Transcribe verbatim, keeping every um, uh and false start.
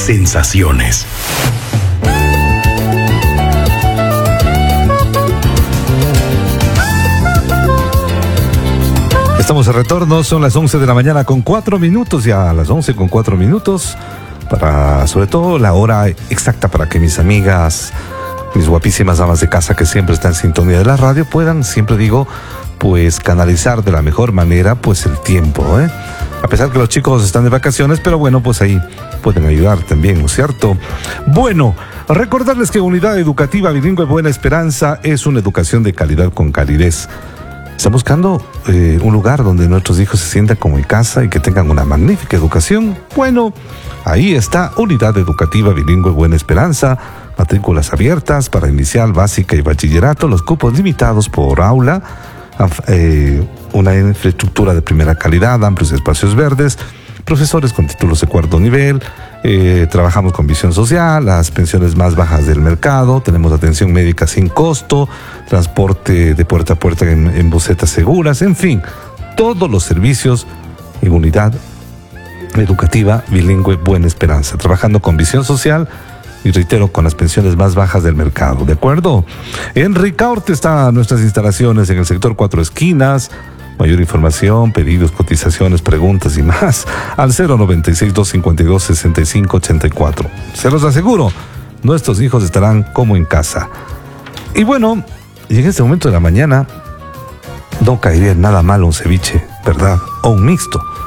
sensaciones. Estamos de retorno, son las once de la mañana con cuatro minutos, ya a las once con cuatro minutos, para sobre todo la hora exacta para que mis amigas, mis guapísimas amas de casa que siempre están en sintonía de la radio, puedan, siempre digo, pues canalizar de la mejor manera pues el tiempo, ¿eh? A pesar que los chicos están de vacaciones, pero bueno, pues ahí pueden ayudar también, ¿no es cierto? Bueno, recordarles que Unidad Educativa Bilingüe Buena Esperanza es una educación de calidad con calidez. Están buscando eh, un lugar donde nuestros hijos se sientan como en casa y que tengan una magnífica educación. Bueno, ahí está Unidad Educativa Bilingüe Buena Esperanza. Matrículas abiertas para inicial, básica y bachillerato. Los cupos limitados por aula. Eh, una infraestructura de primera calidad, amplios espacios verdes. Profesores con títulos de cuarto nivel. Eh, trabajamos con visión social, las pensiones más bajas del mercado, tenemos atención médica sin costo, transporte de puerta a puerta en, en busetas seguras, en fin, todos los servicios en Unidad Educativa Bilingüe Buena Esperanza, trabajando con visión social y reitero, con las pensiones más bajas del mercado, ¿de acuerdo? En Ricaurte están nuestras instalaciones en el sector Cuatro Esquinas. Mayor información, pedidos, cotizaciones, preguntas y más al cero noventa y seis, doscientos cincuenta y dos, sesenta y cinco ochenta y cuatro. Se los aseguro, nuestros hijos estarán como en casa. Y bueno, y en este momento de la mañana no caería en nada mal un ceviche, ¿verdad? O un mixto.